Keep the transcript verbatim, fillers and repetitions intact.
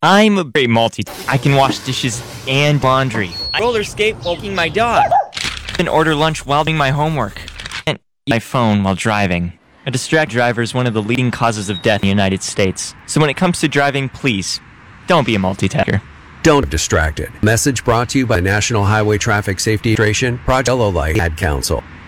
I'm a great multi. I can wash dishes and laundry. I roller skate while walking my dog. I can order lunch while doing my homework. And eat my phone while driving. A distracted driver is one of the leading causes of death in the United States. So when it comes to driving, please, don't be a multitasker. Don't get distracted. Message brought to you by National Highway Traffic Safety Administration, Project Yellow Light Ad Council.